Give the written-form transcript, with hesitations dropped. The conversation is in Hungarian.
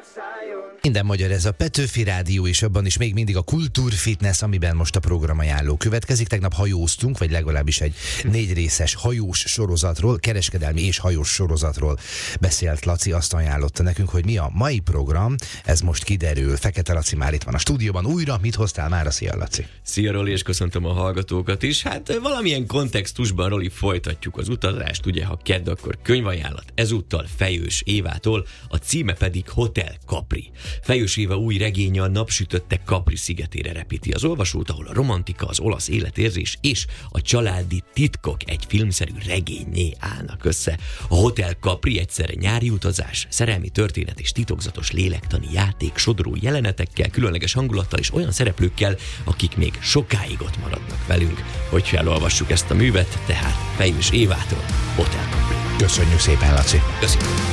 Minden magyar, ez a Petőfi Rádió, és abban is még mindig a Kultúrfitness, amiben most a programajánló következik. Tegnap hajóztunk, vagy legalábbis egy 4 részes hajós sorozatról, kereskedelmi és hajós sorozatról beszélt Laci, azt ajánlotta nekünk, hogy mi a mai program, ez most kiderül. Fekete Laci már itt van a stúdióban újra. Mit hoztál mára? Szia, Laci! Szia, Roli, és köszöntöm a hallgatókat is. Hát valamilyen kontextusban, Roli, folytatjuk az utazást, ugye, ha kedd, akkor könyvajánlat. Ezúttal Fejős Évától, a címe pedig Hotel Capri. Fejős Éva új regénye a napsütötte Capri szigetére repíti az olvasót, ahol a romantika, az olasz életérzés és a családi titkok egy filmszerű regényé állnak össze. A Hotel Capri egyszerre nyári utazás, szerelmi történet és titokzatos lélektani játék, sodró jelenetekkel, különleges hangulattal és olyan szereplőkkel, akik még sokáig ott maradnak velünk, hogyha elolvassuk ezt a művet, tehát Fejős Évától Hotel Capri. Köszönjük szépen, Laci! Köszönjük!